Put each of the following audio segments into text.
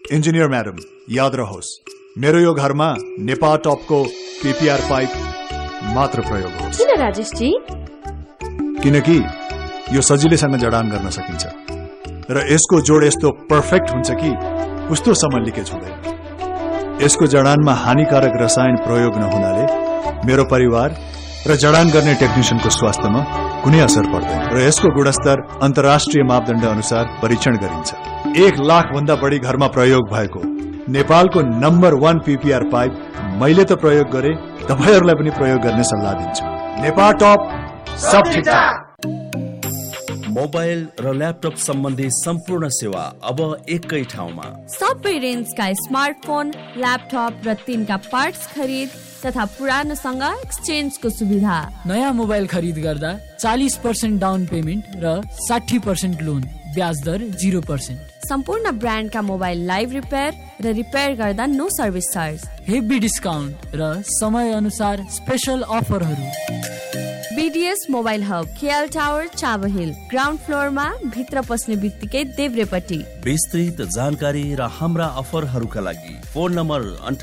Engineer madam, याद रहोस्, मेरो यो घरमा नेपाल टपको पीपीआर पाइप मात्र प्रयोग होस्। किन राजेश जी? किनकि यो सजिलैसँग जडान गर्न सकिन्छ र यसको जोड यस्तो पर्फेक्ट हुन्छ कि कस्तोसम्म लिकेज हुँदैन। यसको जडानमा हानिकारक रसायन प्रयोग नहुनाले मेरो परिवार र जडान गर्ने टेक्निशियनको स्वास्थ्यमा कुनै असर पर्दैन र यसको गुणस्तर अन्तर्राष्ट्रिय मापदण्ड अनुसार परीक्षण गरिन्छ। 1 लाख भन्दा बढी घरमा प्रयोग भएको नेपालको नम्बर 1 पीपीआर पाइप मैले त प्रयोग गरे, तपाईहरुलाई पनि प्रयोग गर्ने सल्लाह दिन्छु। नेपाल टप, सब ठिकठाक। मोबाइल र ल्यापटप सम्बन्धी सम्पूर्ण सेवा अब एकै ठाउँमा। सबै रेन्जका स्मार्टफोन, ल्यापटप र तिनका पार्ट्स खरिद तथा पुरानोसँग एक्सचेन्जको सुविधा। नयाँ मोबाइल खरिद गर्दा 40% डाउन पेमेन्ट र 60% लोन, ब्याज दर 0%। सम्पूर्ण ब्रान्डका मोबाइल लाइभ रिपेयर र रिपेयर गर्दा no service charge. Heavy discount र समय अनुसार स्पेशल अफरहरू। BDS mobile hub, KL tower, Chabahil, ground फ्लोरमा, भित्र पस्ने बित्तिकै देब्रेपट्टि। विस्तृत जानकारी र हाम्रा अफरहरूका लागि फोन नम्बर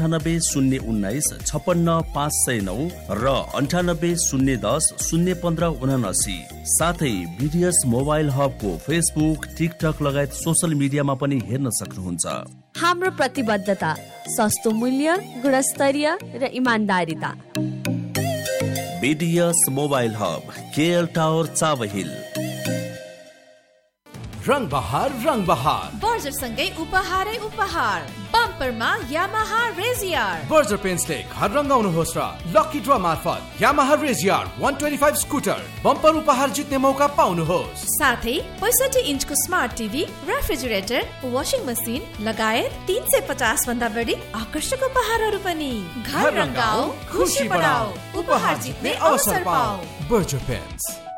9801956509 र 9801001579। साथै बीडीएस मोबाइल हबको फेसबुक, टिकटक लगायत सोशल मिडियामा पनि हेर्न सक्नुहुन्छ। हाम्रो प्रतिबद्धता सस्तो मूल्य, गुणस्तरीय र इमान्दारिता। BDS mobile hub, KL tower, Chabahil. रंग बहार बर्जर सँगै उपहारै उपहार। बम्परमा यामाहा रेजियर। बर्जर पेन्ट्सले घर रंगाउनुहोस् र लकी ड्र मार्फत यामाहा रेजियर 125 स्कुटर बम्पर उपहार जित्ने मौका पाउनुहोस्। साथै 65 इन्चको smart TV, refrigerator, washing machine लगायत 350 भन्दा बढी आकर्षक उपहारहरू पनि। घर रंगाऊ, खुशी बढाऊ, उपहार जित्ने अवसर पाऊ। Berger paints.